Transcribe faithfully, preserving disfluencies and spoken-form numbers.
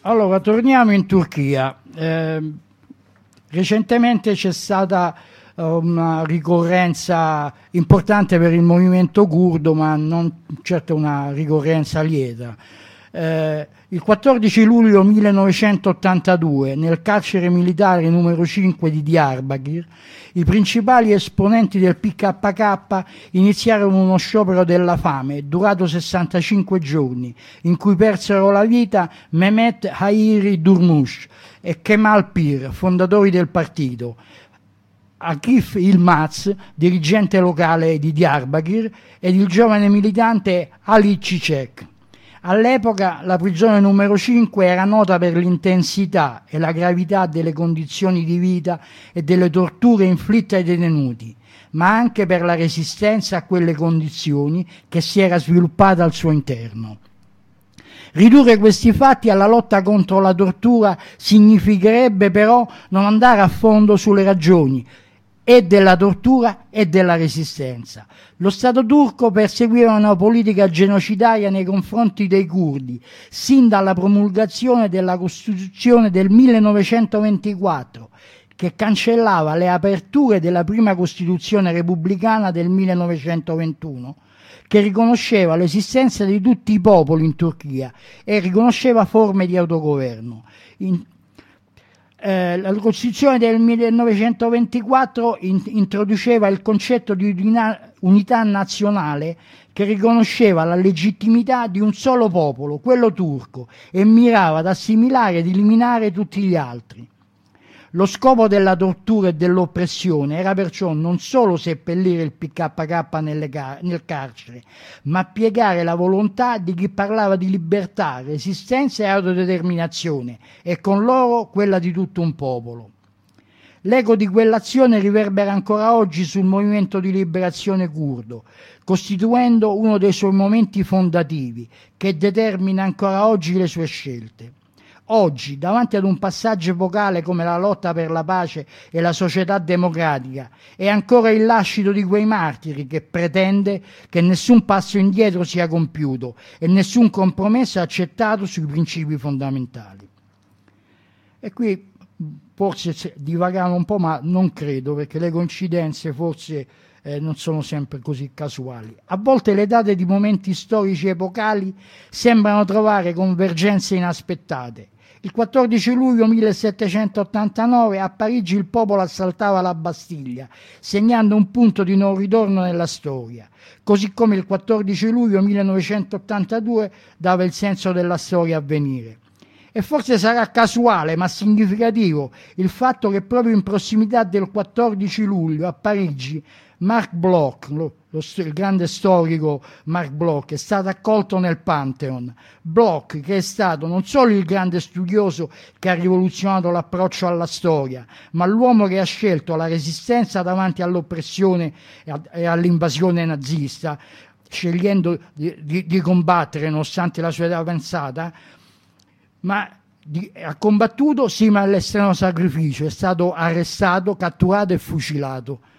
Allora, torniamo in Turchia. Eh, recentemente c'è stata una ricorrenza importante per il movimento curdo, ma non certo una ricorrenza lieta. Eh, il quattordici luglio millenovecentottantadue, nel carcere militare numero cinque di Diyarbakir, i principali esponenti del P K K iniziarono uno sciopero della fame durato sessantacinque giorni, in cui persero la vita Mehmet Hayri Durmush e Kemal Pir, fondatori del partito, Akif Yilmaz, dirigente locale di Diyarbakir, ed il giovane militante Ali Cicek. All'epoca la prigione numero cinque era nota per l'intensità e la gravità delle condizioni di vita e delle torture inflitte ai detenuti, ma anche per la resistenza a quelle condizioni che si era sviluppata al suo interno. Ridurre questi fatti alla lotta contro la tortura significherebbe però non andare a fondo sulle ragioni e della tortura e della resistenza. Lo Stato turco perseguiva una politica genocidaria nei confronti dei curdi, sin dalla promulgazione della Costituzione del millenovecentoventiquattro, che cancellava le aperture della prima Costituzione repubblicana del millenovecentoventuno, che riconosceva l'esistenza di tutti i popoli in Turchia e riconosceva forme di autogoverno. In, Eh, la Costituzione del millenovecentoventiquattro in, introduceva il concetto di unità, unità nazionale, che riconosceva la legittimità di un solo popolo, quello turco, e mirava ad assimilare ed eliminare tutti gli altri. Lo scopo della tortura e dell'oppressione era perciò non solo seppellire il P K K nelle car- nel carcere, ma piegare la volontà di chi parlava di libertà, resistenza e autodeterminazione, e con loro quella di tutto un popolo. L'eco di quell'azione riverbera ancora oggi sul movimento di liberazione curdo, costituendo uno dei suoi momenti fondativi, che determina ancora oggi le sue scelte. Oggi, davanti ad un passaggio epocale come la lotta per la pace e la società democratica, è ancora il lascito di quei martiri che pretende che nessun passo indietro sia compiuto e nessun compromesso accettato sui principi fondamentali. E qui forse divagano un po', ma non credo, perché le coincidenze forse eh, non sono sempre così casuali. A volte le date di momenti storici epocali sembrano trovare convergenze inaspettate. Il quattordici luglio millesettecentottantanove a Parigi il popolo assaltava la Bastiglia, segnando un punto di non ritorno nella storia, così come il quattordici luglio millenovecentottantadue dava il senso della storia a venire. E forse sarà casuale, ma significativo, il fatto che proprio in prossimità del quattordici luglio a Parigi Marc Bloch, lo, lo, il grande storico Marc Bloch, è stato accolto nel Pantheon. Bloch, che è stato non solo il grande studioso che ha rivoluzionato l'approccio alla storia, ma l'uomo che ha scelto la resistenza davanti all'oppressione e, a, e all'invasione nazista, scegliendo di, di, di combattere nonostante la sua età avanzata, ma di, ha combattuto sì, ma all'estremo sacrificio, è stato arrestato, catturato e fucilato.